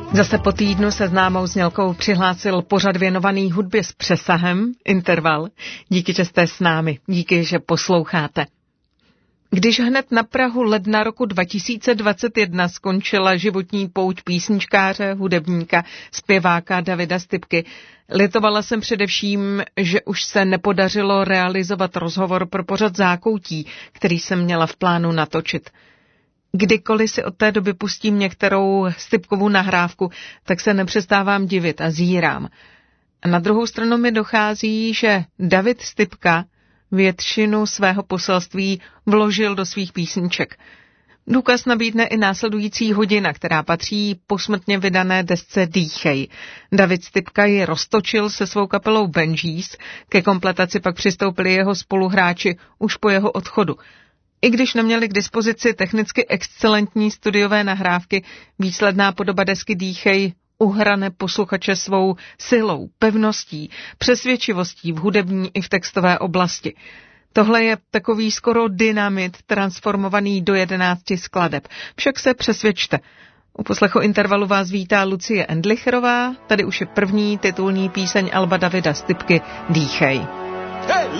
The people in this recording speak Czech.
Zase po týdnu se známou znělkou přihlásil pořad věnovaný hudbě s přesahem, Interval. Díky, že jste s námi, díky, že posloucháte. Když hned na prahu ledna roku 2021 skončila životní pouť písničkáře, hudebníka, zpěváka Davida Stypky, litovala jsem především, že už se nepodařilo realizovat rozhovor pro pořad Zákoutí, který jsem měla v plánu natočit. Kdykoliv si od té doby pustím některou Stypkovu nahrávku, tak se nepřestávám divit a zírám. A na druhou stranu mi dochází, že David Stypka většinu svého poselství vložil do svých písniček. Důkaz nabídne i následující hodina, která patří posmrtně vydané desce Dýchej. David Stypka ji roztočil se svou kapelou Benjis, ke kompletaci pak přistoupili jeho spoluhráči už po jeho odchodu. I když neměli k dispozici technicky excelentní studiové nahrávky, výsledná podoba desky Dýchej uhrane posluchače svou silou, pevností, přesvědčivostí v hudební i v textové oblasti. Tohle je takový skoro dynamit transformovaný do 11 skladeb. Však se přesvědčte. U poslechu Intervalu vás vítá Lucie Endlicherová, tady už je první titulní píseň alba Davida Stypky Dýchej. Hey,